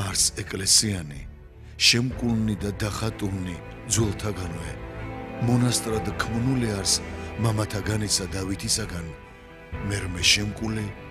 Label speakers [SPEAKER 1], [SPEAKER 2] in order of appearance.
[SPEAKER 1] არს ეკლესიანი, შემკულნი და დახატულნი ძველთაგანვე, მონასტრად ქმნული არს მამათაგანისა დავითისაგან, მერმე შემკული